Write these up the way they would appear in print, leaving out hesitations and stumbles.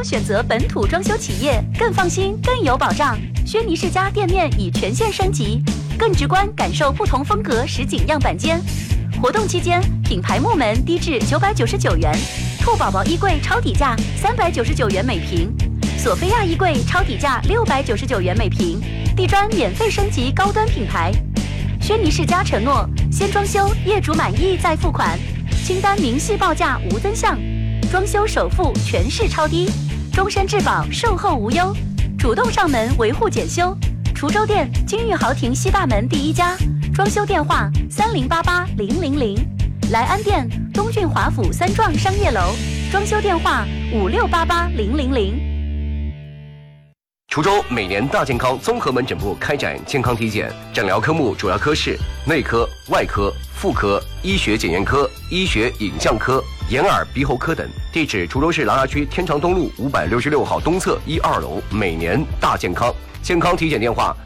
选择本土装修企业，更放心、更有保障。轩尼世家店面已全线升级，更直观感受不同风格实景样板间。活动期间，品牌木门低至999元，兔宝宝衣柜超底价399元每平，索菲亚衣柜超底价699元每平，地砖免费升级高端品牌。轩尼世家承诺，先装修，业主满意再付款，清单明细报价无增项，装修首付全市超低，终身质保，售后无忧，主动上门维护检修。滁州店金玉豪庭西大门第一家，装修电话30880000，莱安店东郡华府三幢商业楼，装修电话56880000。 滁州每年大健康综合门诊部开展健康体检，诊疗科目主要科室内科、外科、妇科、医学检验科、医学影像科、眼耳鼻喉科等。地址：滁州市琅琊区天长东路566号东侧1、2楼。每年大健康，健康体检电话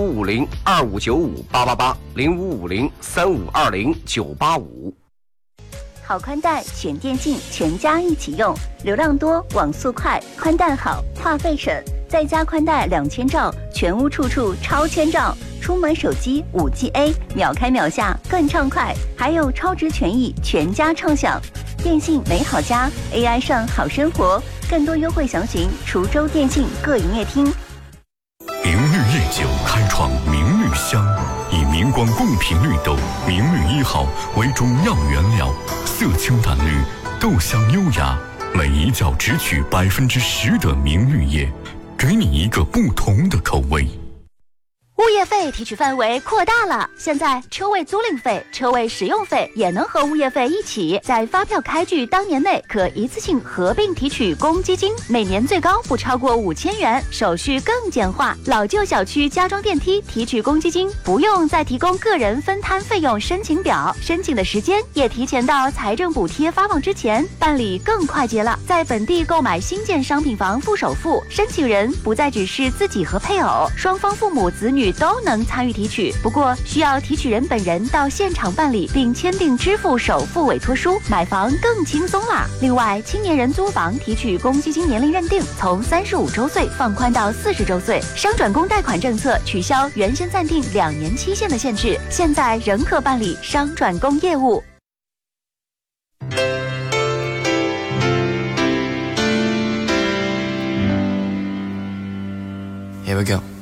0550259588，055035209855。 好宽带全电信，全家一起用，流量多，网速快，宽带好，话费省。再加宽带2000兆，全屋处处超千兆，出门手机5G A， 秒开秒下更畅快，还有超值权益，全家畅享。电信美好家 ，AI 上好生活，更多优惠详询滁州电信各营业厅。 明绿夜酒开创明绿香，以明光贡品绿豆明绿1号为中药原料，色清淡绿，豆香优雅，每一角只取10%的明绿叶，给你一个不同的口味。 物业费提取范围扩大了，现在车位租赁费、车位使用费也能和物业费一起，在发票开具当年内可一次性合并提取公积金，每年最高不超过5000元，手续更简化。老旧小区加装电梯提取公积金，不用再提供个人分摊费用申请表，申请的时间也提前到财政补贴发放之前，办理更快捷了。在本地购买新建商品房付首付，申请人不再只是自己和配偶，双方父母子女都能参与提取，不过需要提取人本人到现场办理，并签订支付首付委托书，买房更轻松啦。另外，青年人租房提取公积金年龄认定从35周岁放宽到40周岁，商转公贷款政策取消原先暂定2年期限的限制，现在仍可办理商转公业务。 Here we go.